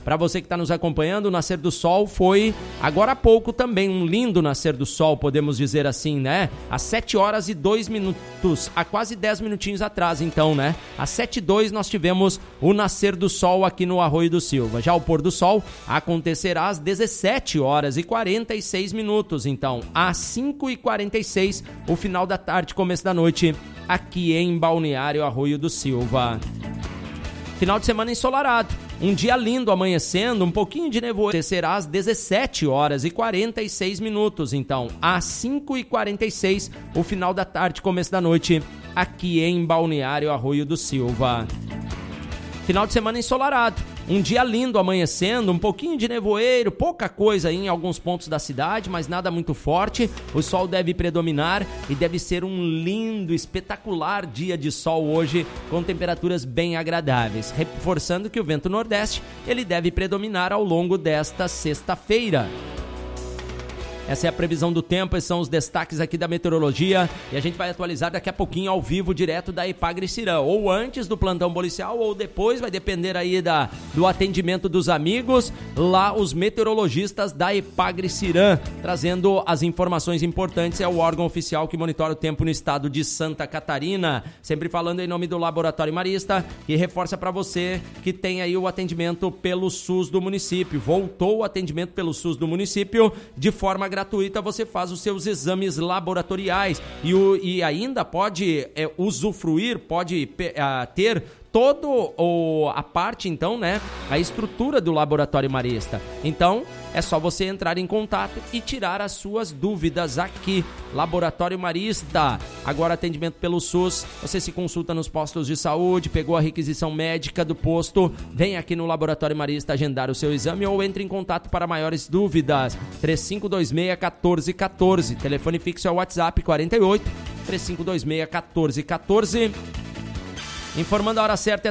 Para você que está nos acompanhando, o nascer do sol foi agora há pouco também, um lindo nascer do sol, podemos dizer assim, né? Às 7 horas e 2 minutos, há quase 10 minutinhos atrás, então, né? Às 7h02 nós tivemos o nascer do sol aqui no Arroio do Silva. Já o pôr do sol acontecerá às 17 horas e 46 minutos, então, às 5h46, o final da tarde, começo da noite, aqui em Balneário Arroio do Silva. Final de semana ensolarado. Um dia lindo amanhecendo, um pouquinho de nevoeiro. Será às 17 horas e 46 minutos, então, às 5h46, o final da tarde, começo da noite, aqui em Balneário Arroio do Silva. Final de semana ensolarado. Um dia lindo amanhecendo, um pouquinho de nevoeiro, pouca coisa aí em alguns pontos da cidade, mas nada muito forte. O sol deve predominar e deve ser um lindo, espetacular dia de sol hoje, com temperaturas bem agradáveis. Reforçando que o vento nordeste, ele deve predominar ao longo desta sexta-feira. Essa é a previsão do tempo, esses são os destaques aqui da meteorologia e a gente vai atualizar daqui a pouquinho ao vivo, direto da Ipagre-Cirã, ou antes do plantão policial ou depois, vai depender aí do atendimento dos amigos, lá os meteorologistas da Ipagre-Cirã, trazendo as informações importantes, é o órgão oficial que monitora o tempo no estado de Santa Catarina, sempre falando em nome do Laboratório Marista, e reforça para você que tem aí o atendimento pelo SUS do município, voltou o atendimento pelo SUS do município de forma gratuita, você faz os seus exames laboratoriais e ainda pode usufruir, pode ter toda a parte, então, né, a estrutura do Laboratório Marista. Então, é só você entrar em contato e tirar as suas dúvidas aqui. Laboratório Marista, agora atendimento pelo SUS, você se consulta nos postos de saúde, pegou a requisição médica do posto, vem aqui no Laboratório Marista agendar o seu exame ou entre em contato para maiores dúvidas. 3526-1414, telefone fixo é o WhatsApp 48 3526-1414. Informando a hora certa.